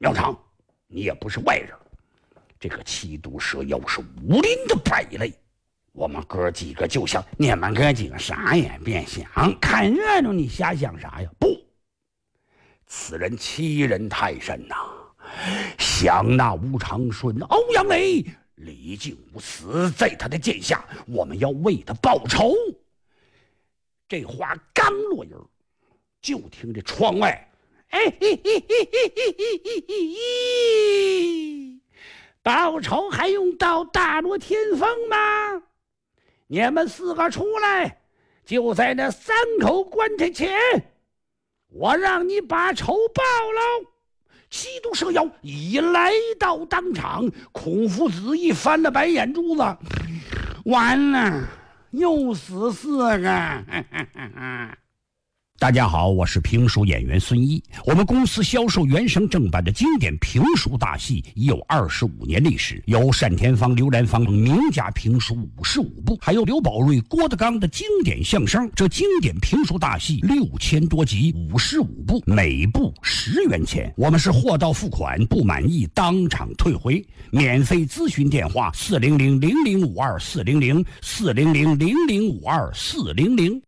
苗长，你也不是外人，这个七毒蛇妖是武林的败类，我们哥几个就想你们哥几个啥也别想，看热闹你瞎想啥呀？不，此人欺人太甚呐！想那吴长顺、欧阳磊、李靖武死在他的剑下，我们要为他报仇。这话刚落音，就听这窗外，报仇还用到大罗天风吗？你们四个出来，就在那三口棺材前，我让你把仇报喽！七毒蛇妖一来到当场，孔夫子一翻了白眼珠子，完了，又死4个。大家好，我是评书演员孙一。我们公司销售原声正版的经典评书大戏已有25年历史，有单田芳、刘兰芳名家评书55部，还有刘宝瑞、郭德纲的经典相声。这经典评书大戏6000多集，55部，每部10元钱。我们是货到付款，不满意当场退回。免费咨询电话：400-0052-400，400-0052-400。